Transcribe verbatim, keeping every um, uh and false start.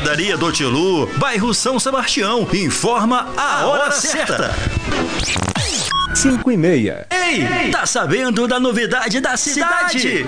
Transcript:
Padaria do Tilu, bairro São Sebastião. Informa a hora certa. Cinco e meia. Ei, tá sabendo da novidade da cidade?